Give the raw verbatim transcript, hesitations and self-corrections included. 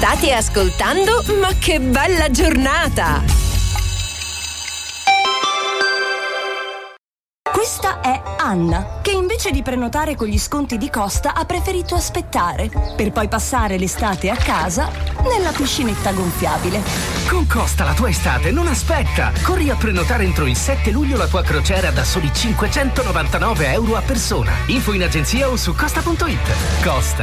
State ascoltando Ma che bella giornata! Questa è Anna, che invece di prenotare con gli sconti di Costa ha preferito aspettare, per poi passare l'estate a casa nella piscinetta gonfiabile. Con Costa la tua estate non aspetta! Corri a prenotare entro il sette luglio la tua crociera da soli cinquecentonovantanove euro a persona. Info in agenzia o su costa punto it. Costa,